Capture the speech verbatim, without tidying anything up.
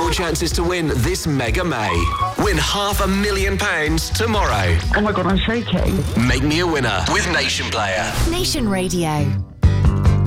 your chances to win this Mega May. Win half a million pounds tomorrow. Oh my God, I'm shaking. Make me a winner with Nation Player. Nation Radio.